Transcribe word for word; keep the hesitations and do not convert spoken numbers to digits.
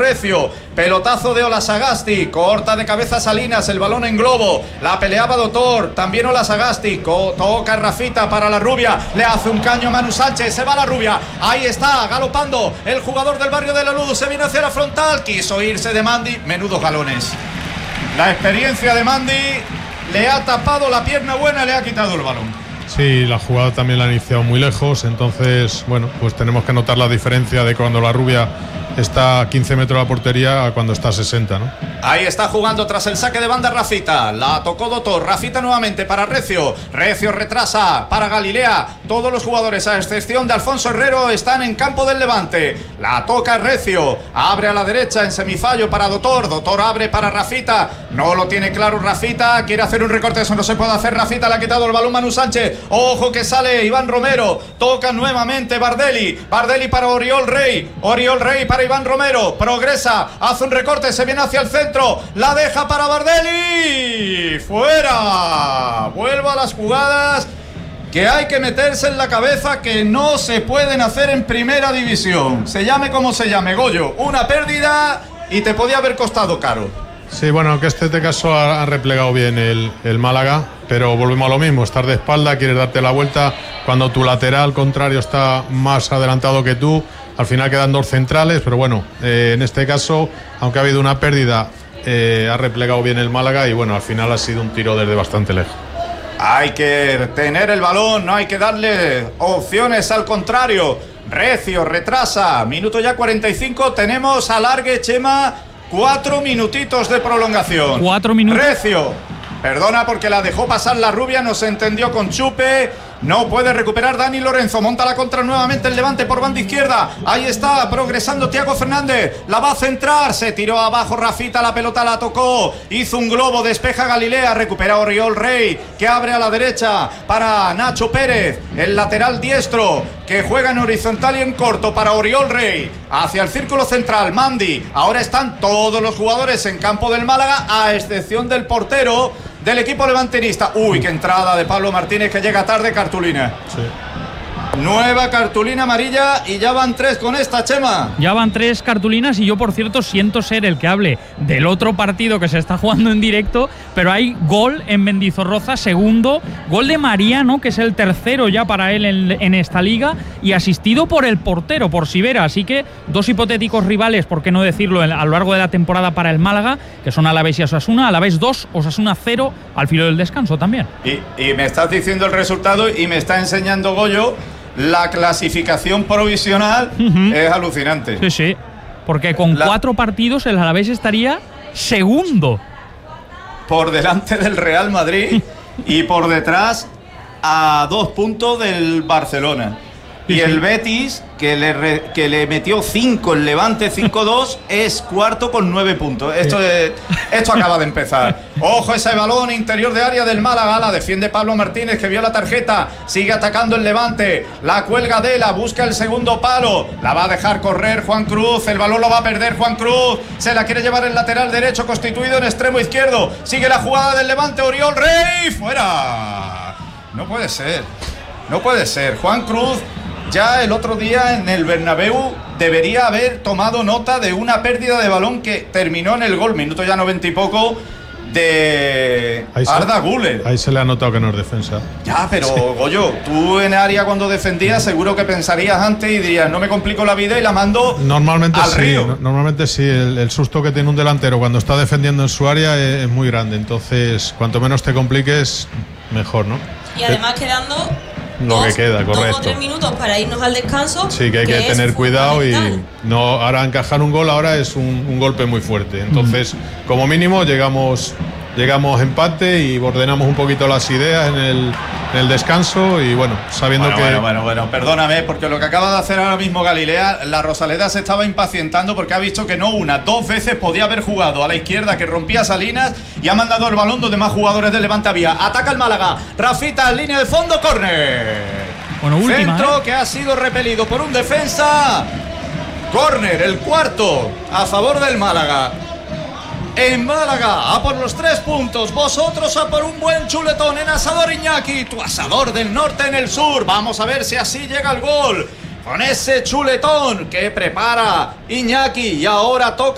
Recio, pelotazo de Olasagasti, corta de cabeza Salinas, el balón en globo, la peleaba Doctor, también Olasagasti, co- toca Rafita para la rubia, le hace un caño a Manu Sánchez, se va la rubia, ahí está, galopando el jugador del barrio de la Luz, se viene hacia la frontal, quiso irse de Mandy, menudos galones. La experiencia de Mandy le ha tapado la pierna buena, le ha quitado el balón. Sí, la jugada también la ha iniciado muy lejos, entonces, bueno, pues tenemos que notar la diferencia de cuando la rubia está a quince metros de la portería a cuando está a sesenta, ¿no? Ahí está jugando tras el saque de banda Rafita, la tocó Doctor, Rafita nuevamente para Recio, Recio retrasa para Galilea, todos los jugadores a excepción de Alfonso Herrero están en campo del Levante, la toca Recio, abre a la derecha en semifallo para Doctor, Doctor abre para Rafita, no lo tiene claro Rafita, quiere hacer un recorte, eso no se puede hacer, Rafita le ha quitado el balón Manu Sánchez, ojo que sale Iván Romero, toca nuevamente Bardelli, Bardelli para Oriol Rey, Oriol Rey para Iván Romero, progresa, hace un recorte, se viene hacia el centro, la deja para Bardelli, fuera, vuelva a las jugadas que hay que meterse en la cabeza que no se pueden hacer en primera división, se llame como se llame, Goyo, una pérdida y te podía haber costado caro. Sí, bueno, que este caso ha, ha replegado bien el, el Málaga, pero volvemos a lo mismo, estar de espalda, quieres darte la vuelta, cuando tu lateral contrario está más adelantado que tú, al final quedan dos centrales, pero bueno, eh, en este caso, aunque ha habido una pérdida, eh, ha replegado bien el Málaga y bueno, al final ha sido un tiro desde bastante lejos. Hay que tener el balón, no hay que darle opciones al contrario. Recio retrasa, minuto ya cuarenta y cinco, tenemos alargue, Chema, cuatro minutitos de prolongación. Cuatro minutos. Recio, perdona porque la dejó pasar la rubia, no se entendió con Chupe. No puede recuperar Dani Lorenzo, monta la contra nuevamente el Levante por banda izquierda, ahí está progresando Thiago Fernández, la va a centrar, se tiró abajo Rafita, la pelota la tocó, hizo un globo, despeja Galilea, recupera Oriol Rey, que abre a la derecha para Nacho Pérez, el lateral diestro, que juega en horizontal y en corto para Oriol Rey, hacia el círculo central, Mandy, ahora están todos los jugadores en campo del Málaga, a excepción del portero del equipo levantinista. Uy, qué entrada de Pablo Martínez que llega tarde, cartulina. Sí. Nueva cartulina amarilla y ya van tres con esta, Chema. Ya van tres cartulinas y yo, por cierto, siento ser el que hable del otro partido que se está jugando en directo, pero hay gol en Mendizorroza, segundo, gol de Mariano, que es el tercero ya para él en, en esta liga, y asistido por el portero, por Sivera, así que dos hipotéticos rivales, por qué no decirlo, a lo largo de la temporada para el Málaga, que son Alavés y Osasuna, Alavés dos, Osasuna cero, al filo del descanso también. Y, y me estás diciendo el resultado y me está enseñando Goyo la clasificación provisional. Uh-huh. Es alucinante. Sí, sí, porque con la... cuatro partidos el Alavés estaría segundo. Por delante del Real Madrid y por detrás a dos puntos del Barcelona. Sí, y sí. El Betis, que le, re, que le metió cinco, el Levante cinco dos, es cuarto con nueve puntos. Esto, es, esto acaba de empezar. Ojo ese balón interior de área del Málaga, la defiende Pablo Martínez, que vio la tarjeta, sigue atacando el Levante, la cuelga Dela, busca el segundo palo, la va a dejar correr Juan Cruz, el balón lo va a perder Juan Cruz, se la quiere llevar el lateral derecho constituido en extremo izquierdo, sigue la jugada del Levante, Oriol Rey, fuera. No puede ser, no puede ser, Juan Cruz. Ya el otro día en el Bernabéu debería haber tomado nota de una pérdida de balón que terminó en el gol, minuto ya noventa y poco, de Arda Güler. Ahí se le ha notado que no es defensa. Ya, pero sí. Goyo, tú en área cuando defendías seguro que pensarías antes y dirías, no me complico la vida y la mando normalmente al sí, río. No, normalmente sí, el, el susto que tiene un delantero cuando está defendiendo en su área es, es muy grande, entonces cuanto menos te compliques, mejor, ¿no? Y además quedando... Lo dos, que queda, correcto. Dos o tres minutos para irnos al descanso. Sí, que hay que, que tener cuidado y no, ahora encajar un gol ahora es un, un golpe muy fuerte. Entonces, mm. como mínimo llegamos, llegamos empate y ordenamos un poquito las ideas en el, en el descanso y bueno, sabiendo bueno, que... Bueno, bueno, bueno, perdóname, porque lo que acaba de hacer ahora mismo Galilea, la Rosaleda se estaba impacientando porque ha visto que no una, dos veces podía haber jugado a la izquierda que rompía Salinas y ha mandado el balón donde más jugadores del Levante había. Ataca el Málaga, Rafita en línea de fondo, córner. Bueno, última, Centro ¿eh? que ha sido repelido por un defensa. Córner, el cuarto a favor del Málaga. En Málaga, a por los tres puntos. Vosotros a por un buen chuletón en Asador Iñaki, tu asador del norte en el sur. Vamos a ver si así llega el gol. Con ese chuletón que prepara Iñaki y ahora toca